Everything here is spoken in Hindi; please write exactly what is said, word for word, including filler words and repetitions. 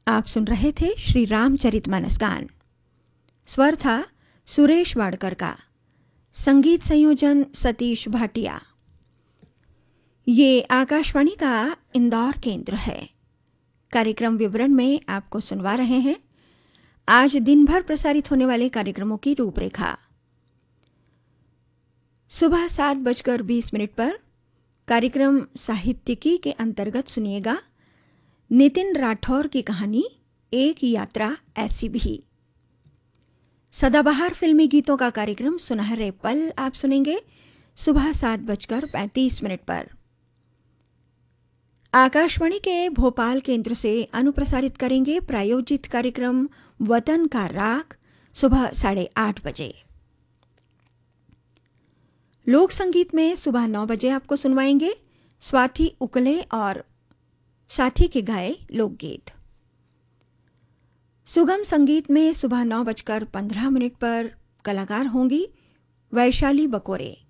आप सुन रहे थे श्री रामचरितमानस गान। स्वर था सुरेश वाडकर का, संगीत संयोजन सतीश भाटिया। ये आकाशवाणी का इंदौर केंद्र है। कार्यक्रम विवरण में आपको सुनवा रहे हैं आज दिन भर प्रसारित होने वाले कार्यक्रमों की रूपरेखा। सुबह सात बजकर बीस मिनट पर कार्यक्रम साहित्यिकी के अंतर्गत सुनिएगा नितिन राठौर की कहानी एक यात्रा ऐसी भी। सदाबहार फिल्मी गीतों का कार्यक्रम सुनहरे पल आप सुनेंगे सुबह सात बजकर पैंतीस मिनट पर। आकाशवाणी के भोपाल केंद्र से अनुप्रसारित करेंगे प्रायोजित कार्यक्रम वतन का राग सुबह साढ़े आठ बजे। लोक संगीत में सुबह नौ बजे आपको सुनवाएंगे स्वाति उकले और साथी के गाए लोकगीत। सुगम संगीत में सुबह नौ बजकर पंद्रह मिनट पर कलाकार होंगी वैशाली बकोरे।